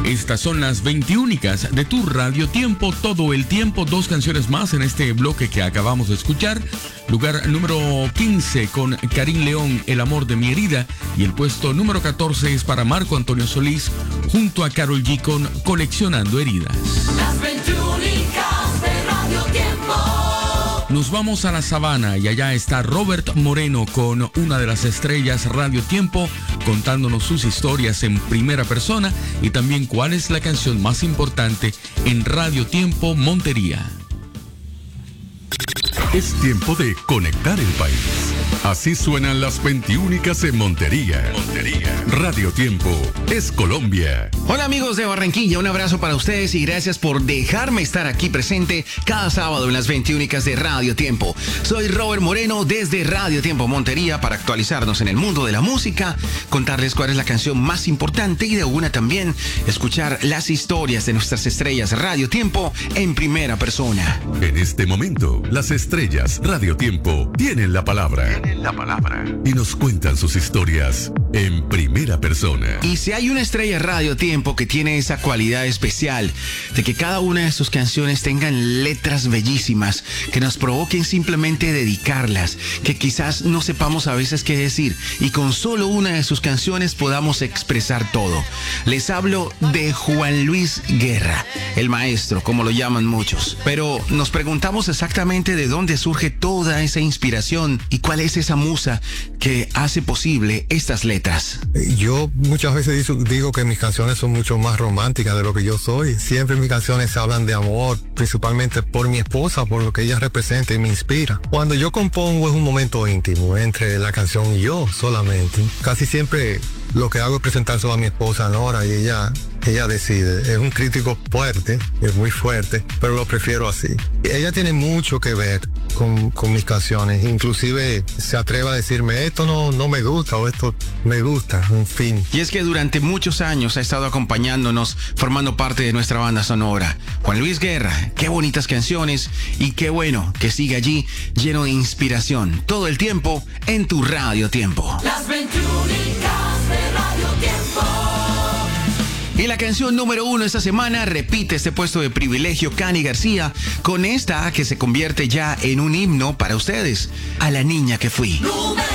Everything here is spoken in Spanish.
Estas son las 21 de tu Radio Tiempo, todo el tiempo. 2 canciones más en este bloque que acabamos de escuchar. Lugar número 15 con Karim León, El amor de mi herida. Y el puesto número 14 es para Marco Antonio Solís, junto a Karol G con Coleccionando heridas. Las 21 de Radio Tiempo. Nos vamos a la sabana y allá está Robert Moreno con una de las estrellas Radio Tiempo, contándonos sus historias en primera persona y también cuál es la canción más importante en Radio Tiempo Montería. Es tiempo de conectar el país. Así suenan las 21 en Montería. Radio Tiempo es Colombia. Hola amigos de Barranquilla, un abrazo para ustedes y gracias por dejarme estar aquí presente cada sábado en las 21 de Radio Tiempo. Soy Robert Moreno desde Radio Tiempo Montería para actualizarnos en el mundo de la música, contarles cuál es la canción más importante y de una también escuchar las historias de nuestras estrellas Radio Tiempo en primera persona. En este momento, las estrellas Radio Tiempo tienen la palabra. Y nos cuentan sus historias en primera persona. Y si hay una estrella Radio Tiempo que tiene esa cualidad especial de que cada una de sus canciones tengan letras bellísimas, que nos provoquen simplemente dedicarlas, que quizás no sepamos a veces qué decir y con solo una de sus canciones podamos expresar todo. Les hablo de Juan Luis Guerra, el maestro, como lo llaman muchos. Pero nos preguntamos exactamente de dónde surge toda esa inspiración y cuál es esa musa que hace posible estas letras. Yo muchas veces digo que mis canciones son mucho más románticas de lo que yo soy. Siempre mis canciones hablan de amor, principalmente por mi esposa, por lo que ella representa y me inspira. Cuando yo compongo es un momento íntimo entre la canción y yo solamente. Casi siempre lo que hago es presentárselo a mi esposa Nora y ella decide. Es un crítico fuerte, es muy fuerte, pero lo prefiero así. Ella tiene mucho que ver con mis canciones, inclusive se atreve a decirme esto no me gusta o esto me gusta, en fin. Y es que durante muchos años ha estado acompañándonos, formando parte de nuestra banda sonora. Juan Luis Guerra, qué bonitas canciones y qué bueno que sigue allí lleno de inspiración todo el tiempo en tu Radio Tiempo. Las 21 de Radio Tiempo. Y la canción número 1 esta semana repite este puesto de privilegio Cani García con esta que se convierte ya en un himno para ustedes, A la niña que fui. Número